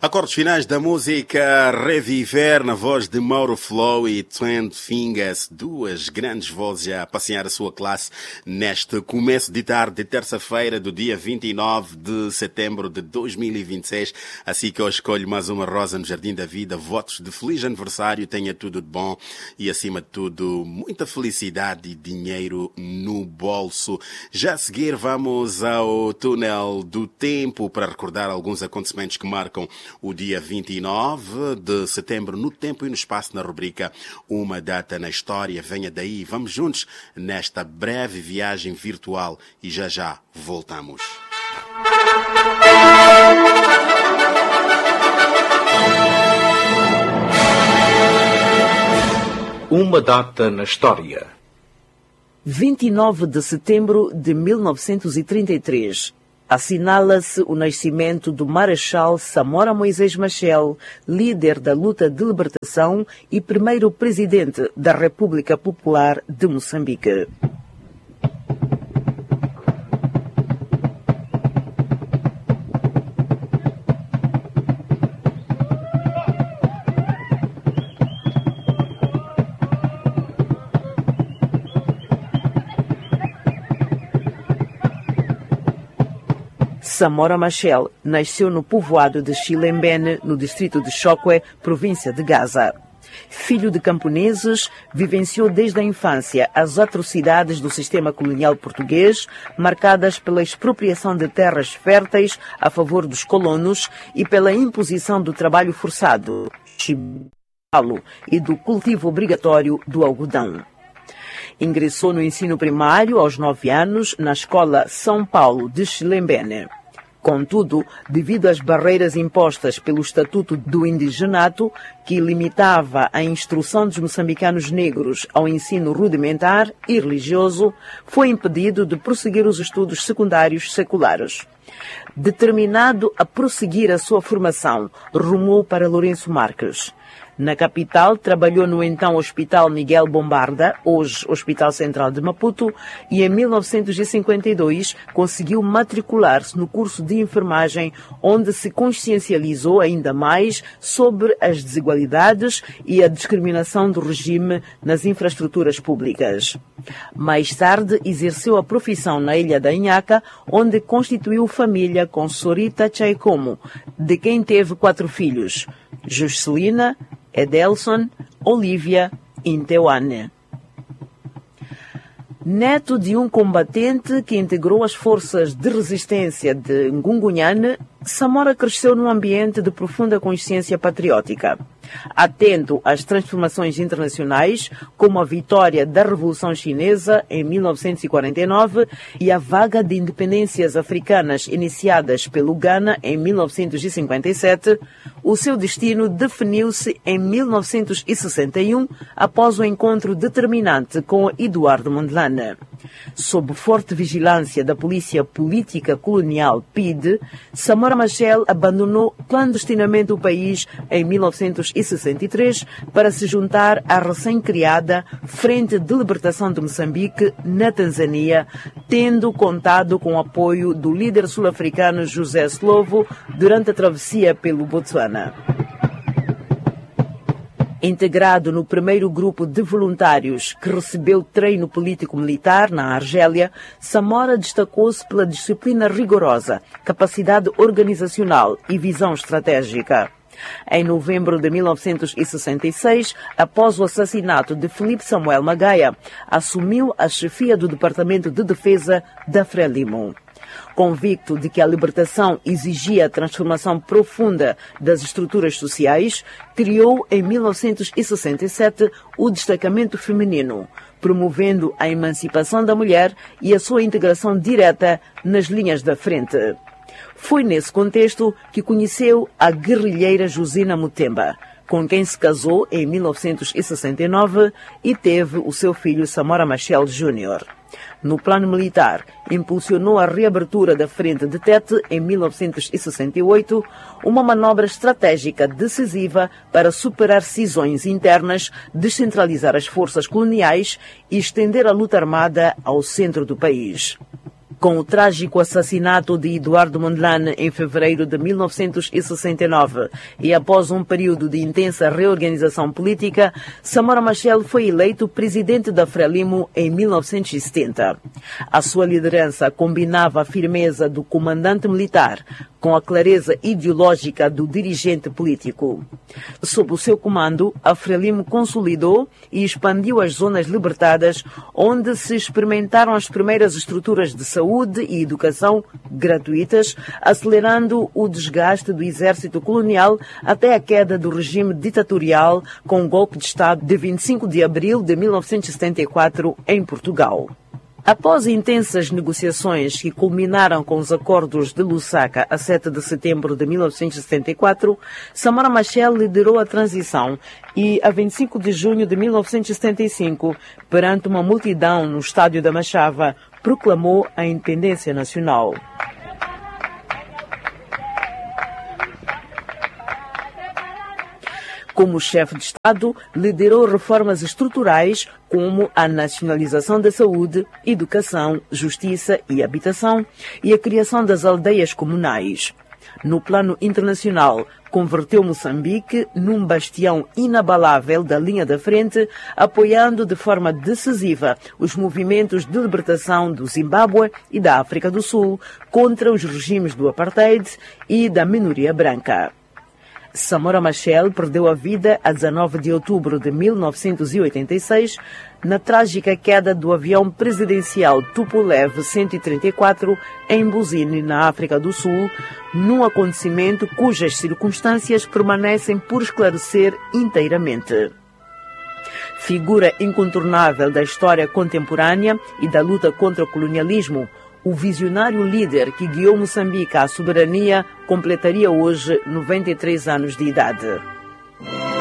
Acordes finais da música Reviver na voz de Mauro Flow e Twin Fingers, duas grandes vozes a passear a sua classe neste começo de tarde de terça-feira do dia 29 de setembro de 2026. Assim que eu escolho mais uma rosa no Jardim da Vida, votos de feliz aniversário, tenha tudo de bom e acima de tudo muita felicidade e dinheiro no bolso. Já a seguir vamos ao túnel do tempo para recordar alguns acontecimentos que marcam o dia 29 de setembro no tempo e no espaço na rubrica Uma Data na História. Venha daí, vamos juntos nesta breve viagem virtual e já voltamos. Uma Data na História. 29 de setembro de 1933. Assinala-se o nascimento do Marechal Samora Moisés Machel, líder da luta de libertação e primeiro presidente da República Popular de Moçambique. Samora Machel nasceu no povoado de Chilembene, no distrito de Chokwe, província de Gaza. Filho de camponeses, vivenciou desde a infância as atrocidades do sistema colonial português, marcadas pela expropriação de terras férteis a favor dos colonos e pela imposição do trabalho forçado, e do cultivo obrigatório do algodão. Ingressou no ensino primário aos 9 anos na Escola São Paulo de Chilembene. Contudo, devido às barreiras impostas pelo Estatuto do Indigenato, que limitava a instrução dos moçambicanos negros ao ensino rudimentar e religioso, foi impedido de prosseguir os estudos secundários seculares. Determinado a prosseguir a sua formação, rumou para Lourenço Marques. Na capital, trabalhou no então Hospital Miguel Bombarda, hoje Hospital Central de Maputo, e em 1952 conseguiu matricular-se no curso de enfermagem, onde se consciencializou ainda mais sobre as desigualdades e a discriminação do regime nas infraestruturas públicas. Mais tarde, exerceu a profissão na Ilha da Inhaca, onde constituiu família com Sorita Chaikomo, de quem teve 4 filhos: Juscelina, Edelson, Olívia e Intewane. Neto de um combatente que integrou as forças de resistência de Ngungunyane, Samora cresceu num ambiente de profunda consciência patriótica. Atento às transformações internacionais, como a vitória da Revolução Chinesa em 1949 e a vaga de independências africanas iniciadas pelo Ghana em 1957, o seu destino definiu-se em 1961, após o encontro determinante com Eduardo Mondlane. Sob forte vigilância da Polícia Política Colonial PIDE, Samora Machel abandonou clandestinamente o país em 1963 para se juntar à recém-criada Frente de Libertação de Moçambique, na Tanzânia, tendo contado com o apoio do líder sul-africano José Slovo durante a travessia pelo Botsuana. Integrado no primeiro grupo de voluntários que recebeu treino político-militar na Argélia, Samora destacou-se pela disciplina rigorosa, capacidade organizacional e visão estratégica. Em novembro de 1966, após o assassinato de Felipe Samuel Magaia, assumiu a chefia do Departamento de Defesa da Frelimo. Convicto de que a libertação exigia a transformação profunda das estruturas sociais, criou em 1967 o Destacamento Feminino, promovendo a emancipação da mulher e a sua integração direta nas linhas da frente. Foi nesse contexto que conheceu a guerrilheira Josina Mutemba, com quem se casou em 1969 e teve o seu filho Samora Machel Jr. No plano militar, impulsionou a reabertura da Frente de Tete em 1968, uma manobra estratégica decisiva para superar cisões internas, descentralizar as forças coloniais e estender a luta armada ao centro do país. Com o trágico assassinato de Eduardo Mondlane em fevereiro de 1969 e após um período de intensa reorganização política, Samora Machel foi eleito presidente da Frelimo em 1970. A sua liderança combinava a firmeza do comandante militar com a clareza ideológica do dirigente político. Sob o seu comando, a Frelimo consolidou e expandiu as zonas libertadas, onde se experimentaram as primeiras estruturas de saúde e educação gratuitas, acelerando o desgaste do exército colonial até a queda do regime ditatorial com o golpe de Estado de 25 de abril de 1974 em Portugal. Após intensas negociações que culminaram com os acordos de Lusaka a 7 de setembro de 1974, Samora Machel liderou a transição e, a 25 de junho de 1975, perante uma multidão no estádio da Machava, proclamou a independência nacional. Como chefe de Estado, liderou reformas estruturais como a nacionalização da saúde, educação, justiça e habitação e a criação das aldeias comunais. No plano internacional, converteu Moçambique num bastião inabalável da linha da frente, apoiando de forma decisiva os movimentos de libertação do Zimbábue e da África do Sul contra os regimes do apartheid e da minoria branca. Samora Machel perdeu a vida a 19 de outubro de 1986 na trágica queda do avião presidencial Tupolev 134 em Buzine, na África do Sul, num acontecimento cujas circunstâncias permanecem por esclarecer inteiramente. Figura incontornável da história contemporânea e da luta contra o colonialismo, o visionário líder que guiou Moçambique à soberania completaria hoje 93 anos de idade.